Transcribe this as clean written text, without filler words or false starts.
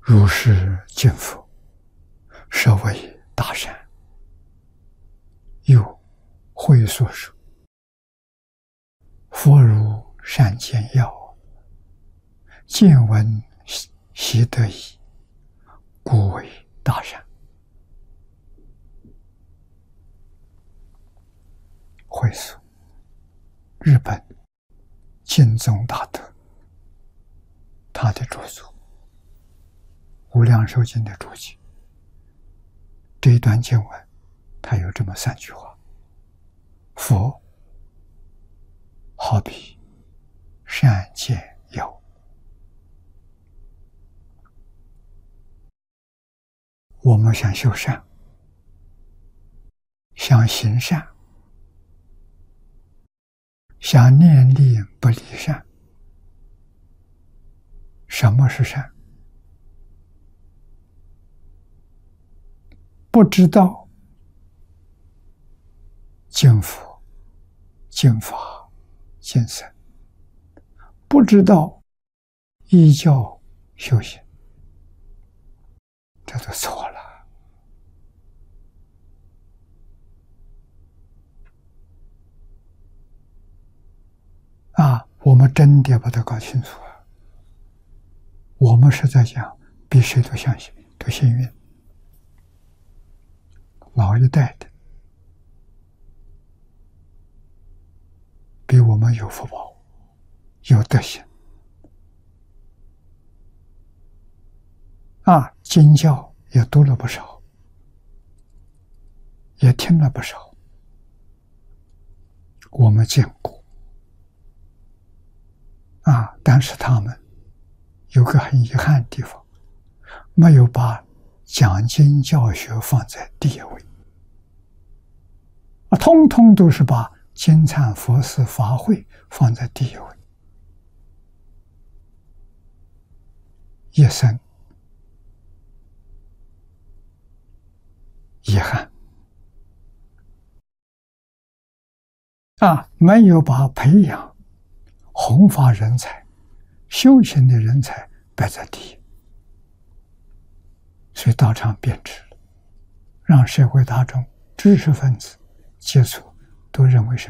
如是敬佛，设为大善。又会所说：佛如善见要，见闻习得已，故为大善。会所，日本净宗大德他的著作《无量寿经》的注解，这一段经文他有这么3句话：佛好比善见要，我们想修善，想行善，想念力不离善。什么是善？不知道敬佛、敬法、敬僧，不知道依教修行，这就错了。我们真的把它搞清楚了。我们是在讲比谁都相信，都幸运。老一代的比我们有福报，有德行。经教也读了不少，也听了不少，我们见过。但是他们有个很遗憾的地方，没有把讲经教学放在第一位，通通都是把经忏佛事法会放在第一位，一生遗憾没有把培养弘法人才、修行的人才摆在第一，所以道场变质了，让社会大众、知识分子接触都认为是